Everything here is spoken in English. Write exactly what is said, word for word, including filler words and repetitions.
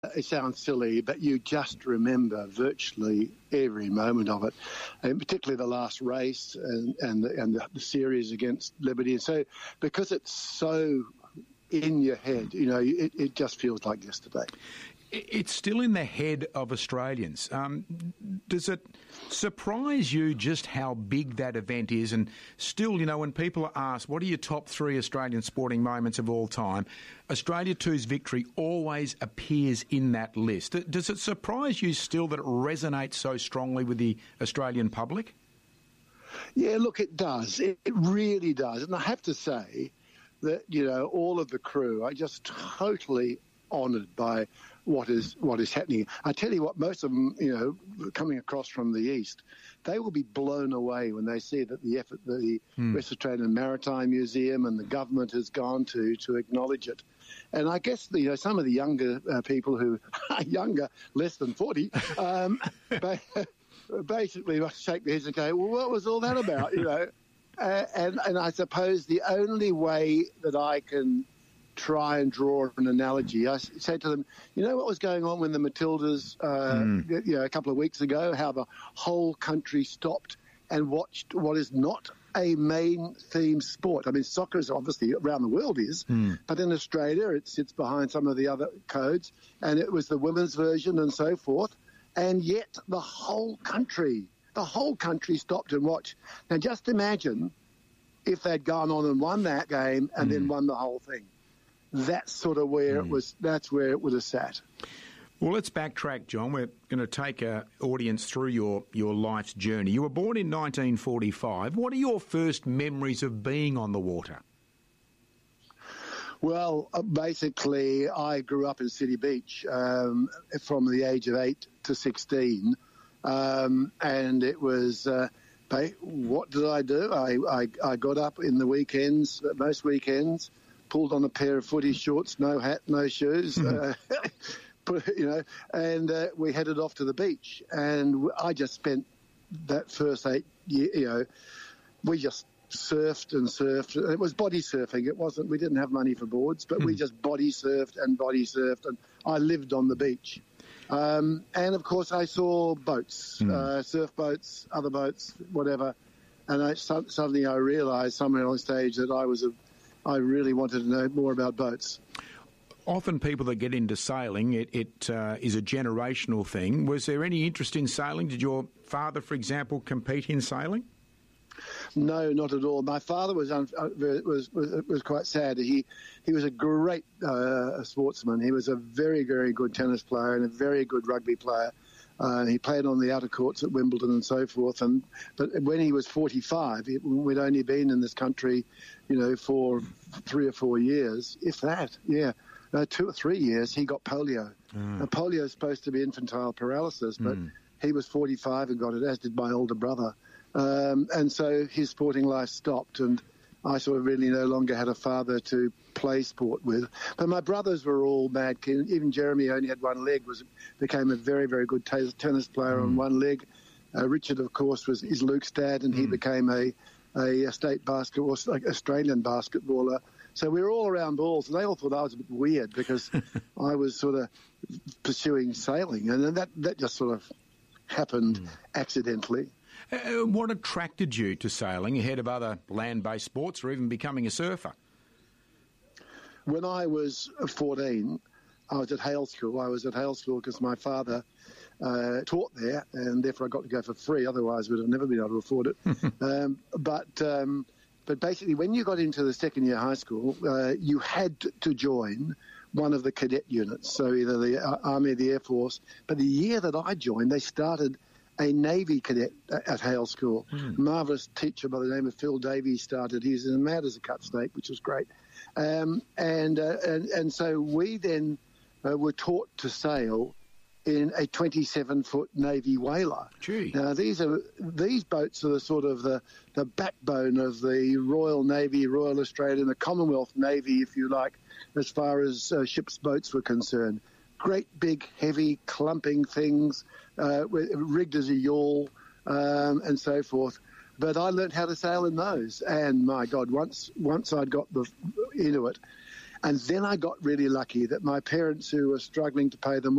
it sounds silly, but you just remember virtually every moment of it, and particularly the last race and and the, and the, the series against Liberty. And so, because it's so in your head, you know, it, it just feels like yesterday. It's still in the head of Australians. Um, does it surprise you just how big that event is? And still, you know, when people are asked, what are your top three Australian sporting moments of all time, Australia two's victory always appears in that list. Does it surprise you still that it resonates so strongly with the Australian public? Yeah, look, it does. It, it really does. And I have to say that, you know, all of the crew are just totally honoured by what is what is happening. I tell you what, most of them, you know, coming across from the east, they will be blown away when they see that the effort the mm. West Australian Maritime Museum and the government has gone to to acknowledge it. And I guess, you know, some of the younger uh, people who are younger, less than forty, um, basically must shake their heads and go, well, what was all that about, you know? Uh, and, and I suppose the only way that I can try and draw an analogy, I said to them, you know what was going on when the Matildas, uh, mm. you know, a couple of weeks ago, how the whole country stopped and watched what is not a main theme sport. I mean, soccer is obviously around the world is, mm. but in Australia it sits behind some of the other codes, and it was the women's version and so forth, and yet the whole country, the whole country stopped and watched. Now just imagine if they'd gone on and won that game and mm. then won the whole thing. That's sort of where mm. it was. That's where it would have sat. Well, let's backtrack, John. We're going to take our audience through your, your life's journey. You were born in nineteen forty-five. What are your first memories of being on the water? Well, basically, I grew up in City Beach um, from the age of eight to sixteen, um, and it was. Uh, what did I do? I, I I got up in the weekends, most weekends. Pulled on a pair of footy shorts, no hat, no shoes, uh, you know, and uh, we headed off to the beach. And I just spent that first eight years, you know, we just surfed and surfed. It was body surfing. It wasn't, we didn't have money for boards, but we just body surfed and body surfed. And I lived on the beach. Um, and, of course, I saw boats, mm. uh, surf boats, other boats, whatever. And I, suddenly I realised somewhere on stage that I was a I really wanted to know more about boats. Often people that get into sailing, it, it uh, is a generational thing. Was there any interest in sailing? Did your father, for example, compete in sailing? No, not at all. My father was un- was, was was quite sad. He he was a great uh, sportsman. He was a very, very good tennis player and a very good rugby player. Uh, he played on the outer courts at Wimbledon and so forth. And but when he was forty-five, it, we'd only been in this country, you know, for three or four years, if that. Yeah, uh, two or three years. He got polio. Mm. Now, polio is supposed to be infantile paralysis, but mm. he was forty-five and got it, as did my older brother. Um, and so his sporting life stopped, and I sort of really no longer had a father to play sport with. But my brothers were all mad keen. Even Jeremy only had one leg, was became a very, very good t- tennis player mm. on one leg. Uh, Richard, of course, was is Luke's dad, and mm. he became a, a, a state basketball, like Australian basketballer. So we were all around balls, and they all thought I was a bit weird because I was sort of pursuing sailing, and that, that just sort of happened mm. accidentally. Uh, what attracted you to sailing ahead of other land-based sports or even becoming a surfer? When I was fourteen, I was at Hale School. I was at Hale School because my father uh, taught there, and therefore I got to go for free. Otherwise, I would have never been able to afford it. um, but um, but basically, when you got into the second year high school, uh, you had to join one of the cadet units, so either the uh, Army or the Air Force. But the year that I joined, they started a Navy cadet at Hale School. Mm. Marvellous teacher by the name of Phil Davies started. He was as mad as a cut snake, which was great. Um, and, uh, and and so we then uh, were taught to sail in a twenty-seven foot Navy whaler. Gee. Now these are these boats are the sort of the, the backbone of the Royal Navy, Royal Australian, the Commonwealth Navy, if you like, as far as uh, ships' boats were concerned. Great big, heavy, clumping things, uh, rigged as a yawl, um, and so forth. But I learnt how to sail in those, and my God, once once I'd got the into it, And then I got really lucky that my parents, who were struggling to pay the